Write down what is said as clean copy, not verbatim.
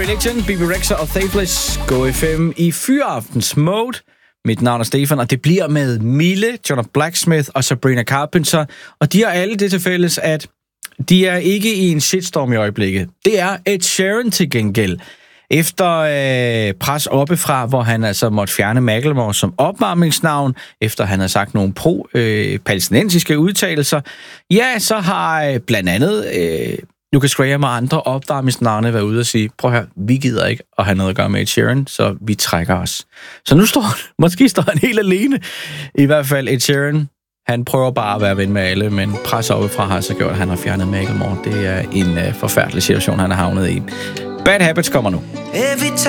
Religion, BB Rexha og Faithless. Go FM i fyraftens mode. Mit navn er Stefan, og det bliver med Mille, Jonah Blacksmith og Sabrina Carpenter. Og de har alle det til fælles, at de er ikke i en shitstorm i øjeblikket. Det er Ed Sheeran til gengæld. Efter pres oppefra, hvor han altså måtte fjerne Macklemore som opvarmningsnavn, efter han har sagt nogle pro-palæstinensiske udtalelser, ja, så har blandt andet Lucas Graham og andre opvarmningsnavne været ude og sige, prøv at høre, vi gider ikke at have noget at gøre med Ed Sheeran, så vi trækker os. Så nu måske står han helt alene. I hvert fald Ed Sheeran, han prøver bare at være ven med alle, men pres oppefra har så gjort, at han har fjernet Macklemore. Det er en forfærdelig situation, han har havnet i. Bad Habits kommer nu.